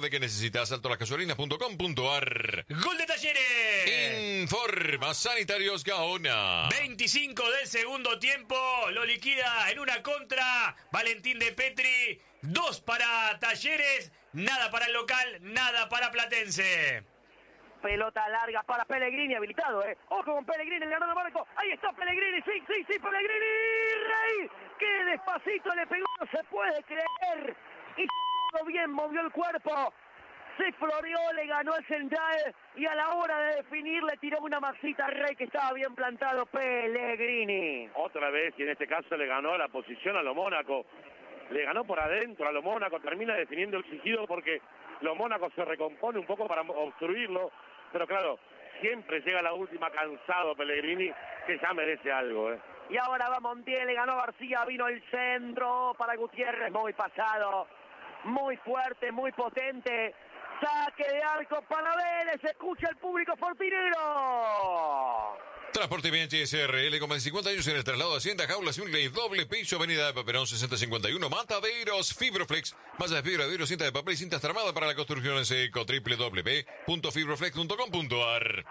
de que necesitas. altolasgasolinas.com.ar. ¡Gol de Talleres! Informa Sanitarios Gaona. 25 del segundo tiempo, lo liquida en una contra Valentín de Petri. 2 para Talleres, nada para el local, nada para Platense. Pelota larga para Pellegrini, habilitado, Ojo con Pellegrini, el ganador Marco. Ahí está Pellegrini, sí, Pellegrini. Rey, qué despacito le pegó, no se puede creer. Y todo bien, movió el cuerpo. Se floreó, le ganó el central. Y a la hora de definir le tiró una masita a Rey que estaba bien plantado Pellegrini. Otra vez, y en este caso le ganó la posición a lo Mónaco. Le ganó por adentro a lo Mónaco, termina definiendo el exigido porque lo Mónaco se recompone un poco para obstruirlo. Pero claro, siempre llega la última cansado Pellegrini, que ya merece algo, Y ahora va Montiel, le ganó García, vino el centro para Gutiérrez, muy pasado, muy fuerte, muy potente. Saque de arco para Vélez, escucha el público fortinero. Transporte Bianchi SRL, con 50 años en el traslado de Hacienda, Jaula, Simple y doble piso, avenida de Paperón 6051, Mataderos, Fibroflex, malla de fibra de vidrio, cinta de papel y cinta armada para la construcción en seco, www.fibroflex.com.ar.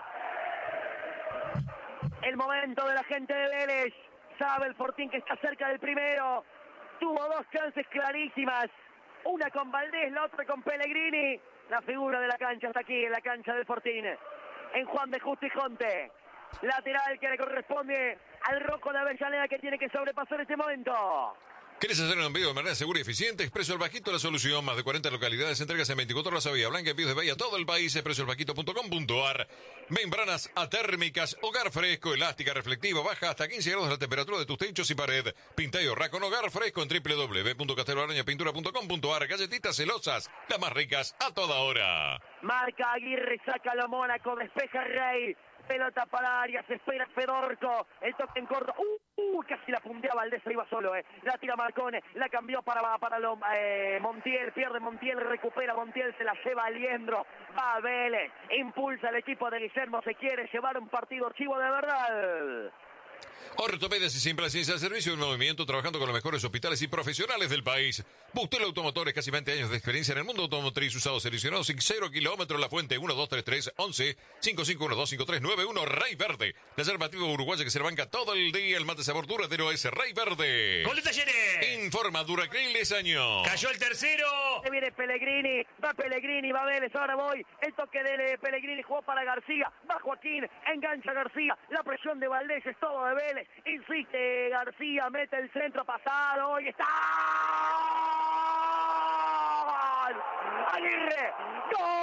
El momento de la gente de Vélez, sabe el Fortín que está cerca del primero, tuvo 2 chances clarísimas, una con Valdés, la otra con Pellegrini, la figura de la cancha está aquí en la cancha del Fortín, en Juan de Justo y Jonte. Lateral que le corresponde al Rojo de Avellaneda que tiene que sobrepasar este momento. ¿Querés hacer un envío de manera segura y eficiente? Expreso El Bajito, la solución. Más de 40 localidades, entregas en 24 horas a Vía Blanca, envíos de Bahía a todo el país. expresoelbajito.com.ar. Membranas atérmicas, hogar fresco, elástica, reflectiva, baja hasta 15 grados la temperatura de tus techos y pared. Pinta y ahorra con hogar fresco en www.casteloarañapintura.com.ar. Galletitas celosas, las más ricas a toda hora. Marca Aguirre, saca lo Mónaco, despeja Rey. Pelota para Arias, espera Fedorco, el toque en corto, casi la puntea Valdés, se iba solo, la tira Marcone, la cambió para Montiel, pierde Montiel, recupera Montiel, se la lleva Aliendro, va Vélez, impulsa el equipo de Guillermo, se quiere llevar un partido chivo de verdad. Ortopedas y Simple Ciencia al servicio del movimiento, trabajando con los mejores hospitales y profesionales del país. Bustel Automotores, casi 20 años de experiencia en el mundo automotriz, usados seleccionados sin 0 kilómetros. La Fuente, 1233 11 55125391. Rey Verde, la alternativa uruguaya que se la banca todo el día. El mate sabor duradero es Rey Verde. ¡Gol de Talleres! Informa Duracril Lesaño. Cayó el tercero. Se viene Pellegrini, va Vélez, ahora voy. El toque de Pellegrini, jugó para García, va Joaquín, engancha García. La presión de Valdés es todo de Vélez. Insiste García, mete el centro pasado y está. ¡Gol! ¡Aguirre! ¡Gol!